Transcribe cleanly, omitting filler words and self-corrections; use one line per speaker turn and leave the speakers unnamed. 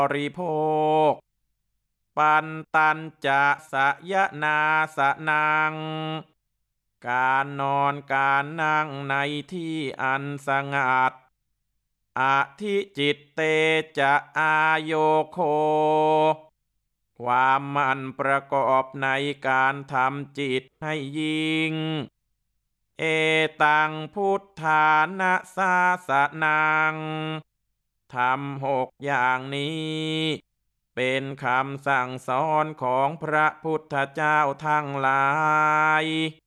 บริโภคปันตันจะสยนาสนังการนอนการนั่งในที่อันสงัดอธิจิตเตจะอายโยโคความมันประกอบในการทำจิตให้ยิ่งเอตังพุทธานะสาสนังทำ6 อย่างนี้เป็นคำสั่งสอนของพระพุทธเจ้าทั้งหลาย